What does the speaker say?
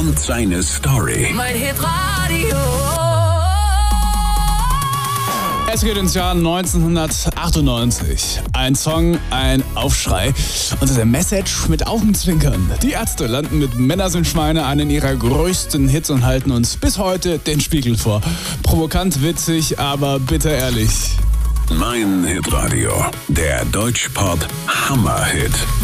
und seine Story. Mein Hitradio. Es geht ins Jahr 1998. Ein Song, ein Aufschrei. Und der Message mit Augenzwinkern. Die Ärzte landen mit Männer sind Schweine einen ihrer größten Hits und halten uns bis heute den Spiegel vor. Provokant, witzig, aber bitter ehrlich. Mein Hitradio, der Deutschpop Hammerhit.